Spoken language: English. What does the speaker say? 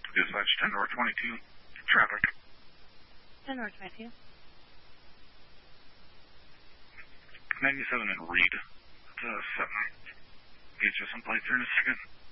Dispatch 10 North 22. Traffic. 10 North 22. 97 and Reed. It's 7. Get you someplace here in a second.